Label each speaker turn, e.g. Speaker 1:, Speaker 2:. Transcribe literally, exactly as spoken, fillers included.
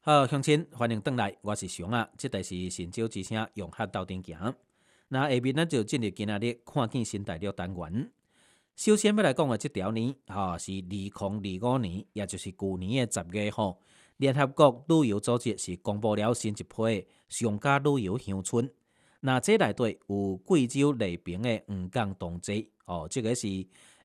Speaker 1: 好，乡亲，欢迎登来，我是熊啊。这台是神州之声，用客斗阵行。那下面咱就进入今仔日看见新大陆单元。首先要来讲的这条呢，哈、是二零二五年，也就是去年的十月吼，联合国旅游组织是公布了新一批的上佳旅游乡村。那这内底有贵州丽萍的黄岗洞济，哦，这个是